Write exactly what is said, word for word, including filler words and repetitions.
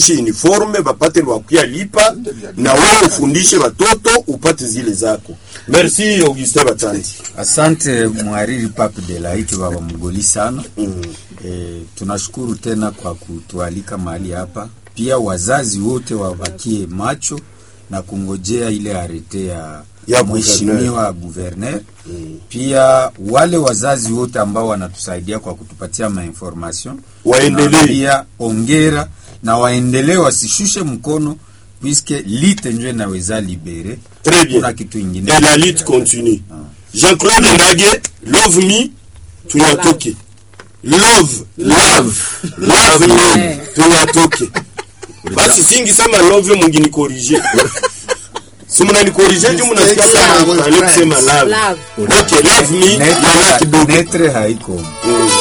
uniforme bapate wakuya lipa na wao ufundishe watoto upate zile zako. Merci Augustin Batanti. Asante mhariri Pape de la Ito baba mgoli sana. Mm. E, tunashukuru tena kwa kutualika mahali hapa. Pia wazazi wote wabakie macho na kungojea ile arete ya, ya mheshimiwa gouverneur. Mm. Pia wale wazazi wote ambao wanatusaidia kwa kutupatia ma information waendelee, pia ongera na waendelee wasishushe mkono puisque lite njwe naweza libere. Très bien. Kuna kitu ingine. Et la lutte continue. Ah. Jean-Claude Ndage, love me, tunatoke. Love, love, love me, tunatoke. Basi singi sama love mungini corriger. Si muna ni corriger juu muna sikia kama kusema love. Okay, love me, netre haiko.